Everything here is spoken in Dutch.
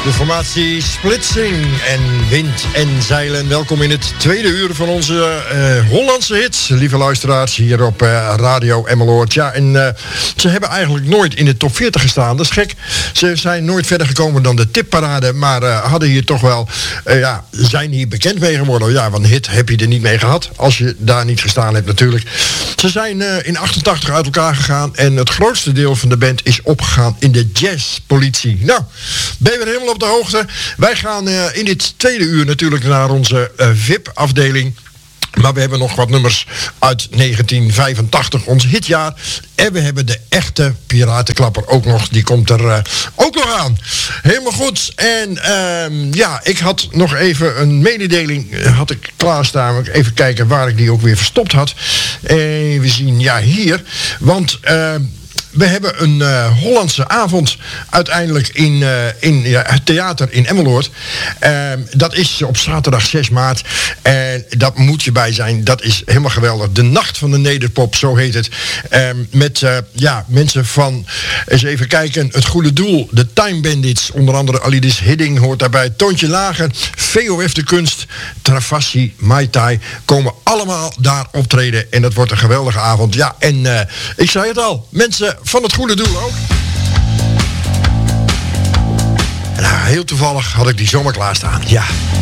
De formatie Splitsing en Wind en Zeilen. Welkom in het tweede uur van onze Hollandse hits. Lieve luisteraars hier op Radio Emmeloord. Ja, en ze hebben eigenlijk nooit in de top 40 gestaan. Dat is gek. Ze zijn nooit verder gekomen dan de tipparade. Maar hadden hier toch wel, zijn hier bekend mee geworden. Ja, want een hit heb je er niet mee gehad. Als je daar niet gestaan hebt natuurlijk. Ze zijn in 88 uit elkaar gegaan. En het grootste deel van de band is opgegaan in de jazzpolitie. Nou, ben je weer helemaal op de hoogte. Wij gaan in dit tweede uur natuurlijk naar onze VIP-afdeling. Maar we hebben nog wat nummers uit 1985, ons hitjaar. En we hebben de echte piratenklapper ook nog. Die komt er ook nog aan. Helemaal goed. En ik had nog even een mededeling had ik klaarstaan. Even kijken waar ik die ook weer verstopt had. Even zien, ja, hier. Want we hebben een Hollandse avond uiteindelijk in het theater in Emmeloord. Dat is op zaterdag 6 maart. En dat moet je bij zijn. Dat is helemaal geweldig. De Nacht van de Nederpop, zo heet het. Met mensen van, eens even kijken, Het Goede Doel. De Time Bandits, onder andere Alidis Hidding hoort daarbij. Toontje Lager, VOF de Kunst, Travassi, Mai Tai. Komen allemaal daar optreden. En dat wordt een geweldige avond. Ja, en ik zei het al. Mensen van Het Goede Doel ook. Nou, heel toevallig had ik die zomaar klaarstaan. Ja.